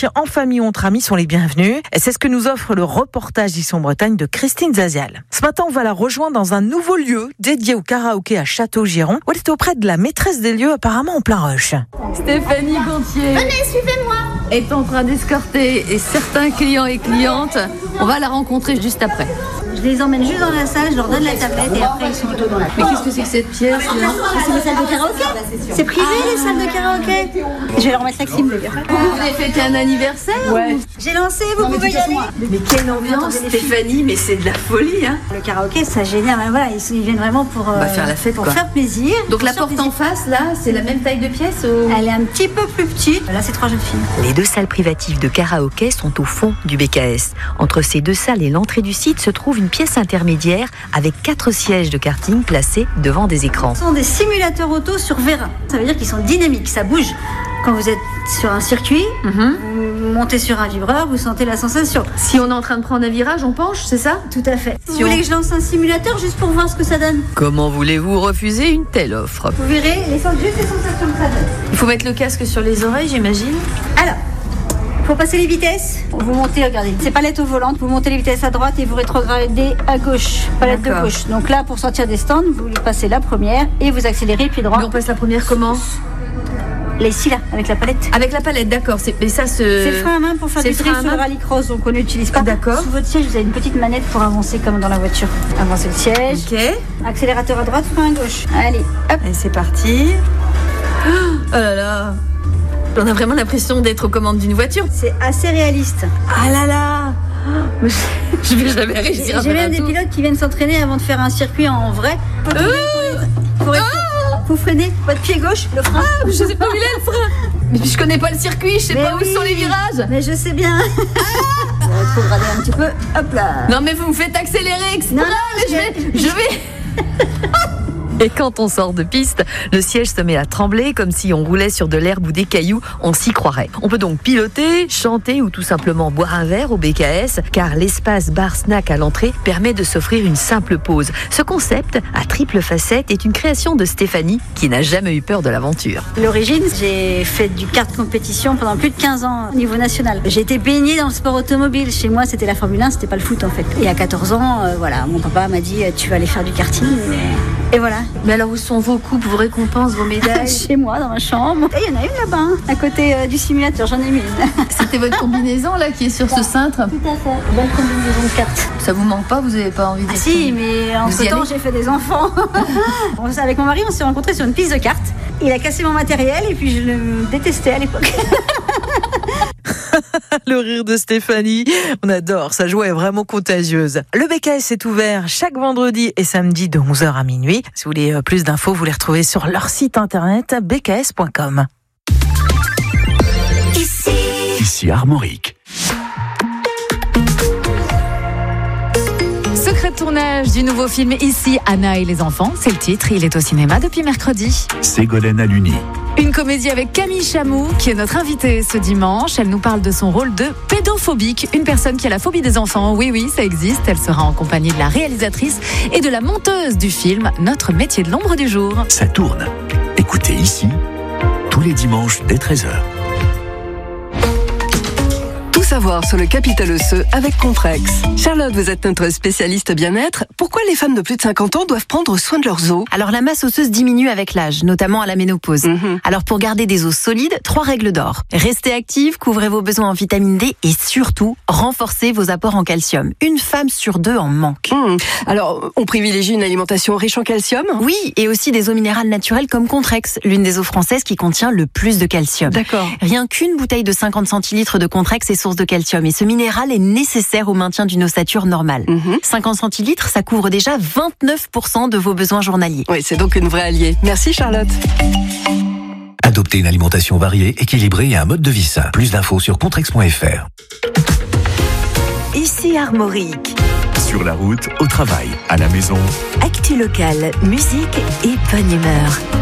sortir en famille ou entre amis sont les bienvenus. Et c'est ce que nous offre le reportage d'Ici en Bretagne de Christine Zazial. Ce matin, on va la rejoindre dans un nouveau lieu dédié au karaoké à Château-Giron, où elle est auprès de la maîtresse des lieux, apparemment en plein rush. Stéphanie Gontier. Venez, suivez-moi. Est en train d'escorter certains clients et clientes. On va la rencontrer juste après. Je les emmène juste dans la salle, je leur donne la tablette et après ils sont autour dans la Mais qu'est-ce que c'est que cette pièce là? C'est les salles de karaoké. C'est privé les salles de karaoké. Je vais leur mettre la clim d'ailleurs. Vous avez fêté un anniversaire? Ouais. J'ai lancé, vous pouvez y aller. Mais quelle ambiance, Stéphanie, mais c'est de la folie, hein. Le karaoké, c'est génial. Voilà, ils viennent vraiment pour faire la fête, pour quoi. faire plaisir. Donc la porte en face, là, c'est la même taille de pièce ou... Elle est un petit peu plus petite. Là, c'est 3 jeunes filles. Les 2 salles privatives de karaoké sont au fond du BKS. Entre ces 2 salles et l'entrée du site se trouve une pièce intermédiaire avec 4 sièges de karting placés devant des écrans. Ce sont des simulateurs auto sur vérin. Ça veut dire qu'ils sont dynamiques, ça bouge. Quand vous êtes sur un circuit, vous montez sur un vibreur, vous sentez la sensation. Si on est en train de prendre un virage, on penche, c'est ça? Tout à fait. Vous voulez que je lance un simulateur juste pour voir ce que ça donne? Comment voulez-vous refuser une telle offre? Vous verrez juste les sensations que ça donne. Il faut mettre le casque sur les oreilles, j'imagine. Alors, pour passer les vitesses, vous montez, regardez, c'est palette au volant, vous montez les vitesses à droite et vous rétrogradez à gauche, palette de gauche. Donc là, pour sortir des stands, vous passez la première et vous accélérez pied droit. Mais on passe la première comment? Là, ici, là, avec la palette. Avec la palette, d'accord. Mais ça, c'est le frein à main pour faire du drift sur le rallycross, donc on n'utilise pas. D'accord. Sous votre siège, vous avez une petite manette pour avancer comme dans la voiture. Avancez le siège. Ok. Accélérateur à droite, frein à gauche. Allez, hop. Et c'est parti. Oh là là. On a vraiment l'impression d'être aux commandes d'une voiture. C'est assez réaliste. Ah là là. Je vais jamais réussir à J'ai faire même un des tour. pilotes qui viennent s'entraîner avant de faire un circuit en vrai. Vous freinez votre pied gauche, le frein. Je sais pas où il est le frein. Mais je connais pas le circuit, je sais pas où sont les virages. Mais je sais bien. Il faut grader un petit peu. Hop là. Non mais vous me faites accélérer exprès. Non, mais je vais. Et quand on sort de piste, le siège se met à trembler comme si on roulait sur de l'herbe ou des cailloux, on s'y croirait. On peut donc piloter, chanter ou tout simplement boire un verre au BKS, car l'espace bar-snack à l'entrée permet de s'offrir une simple pause. Ce concept, à triple facette, est une création de Stéphanie, qui n'a jamais eu peur de l'aventure. L'origine, j'ai fait du kart compétition pendant plus de 15 ans au niveau national. J'ai été baignée dans le sport automobile. Chez moi, c'était la Formule 1, c'était pas le foot en fait. Et à 14 ans, voilà, mon papa m'a dit tu vas aller faire du karting. Et voilà. Mais alors où sont vos coupes, vos récompenses, vos médailles? Chez moi, dans ma chambre. Et il y en a une là-bas, hein, à côté du simulateur, j'en ai mis une. C'était votre combinaison là qui est sur ce cintre? Tout à fait, belle combinaison de cartes. Ça vous manque pas? Vous avez pas envie de... Ah si, mais entre-temps, j'ai fait des enfants. Avec mon mari, on s'est rencontrés sur une piste de cartes. Il a cassé mon matériel et puis je le détestais à l'époque. Le rire de Stéphanie, on adore, sa joie est vraiment contagieuse. Le BKS est ouvert chaque vendredi et samedi de 11h à minuit. Si vous voulez plus d'infos, vous les retrouvez sur leur site internet bks.com. Ici Armorique. Secret de tournage du nouveau film Ici, Anna et les enfants, c'est le titre, il est au cinéma depuis mercredi. Ségolène Aluni. Une comédie avec Camille Chamou, qui est notre invitée ce dimanche. Elle nous parle de son rôle de pédophobique, une personne qui a la phobie des enfants. Oui, ça existe. Elle sera en compagnie de la réalisatrice et de la monteuse du film Notre métier de l'ombre du jour. Ça tourne. Écoutez Ici, tous les dimanches dès 13h. Tout savoir sur le capital osseux avec Comprex. Charlotte, vous êtes notre spécialiste bien-être. Pourquoi les femmes de plus de 50 ans doivent prendre soin de leurs os? Alors la masse osseuse diminue avec l'âge, notamment à la ménopause. Alors pour garder des os solides, 3 règles d'or. Restez active, couvrez vos besoins en vitamine D et surtout, renforcez vos apports en calcium. Une femme sur 2 en manque. Alors, on privilégie une alimentation riche en calcium? Oui, et aussi des eaux minérales naturelles comme Contrex, l'une des eaux françaises qui contient le plus de calcium. D'accord. Rien qu'une bouteille de 50 centilitres de Contrex est source de calcium et ce minéral est nécessaire au maintien d'une ossature normale. 50 centilitres, ça couvre déjà 29% de vos besoins journaliers. Oui, c'est donc une vraie alliée. Merci Charlotte. Adoptez une alimentation variée, équilibrée et un mode de vie sain. Plus d'infos sur contrex.fr. Ici Armorique. Sur la route, au travail, à la maison. Actu locale, musique et bonne humeur.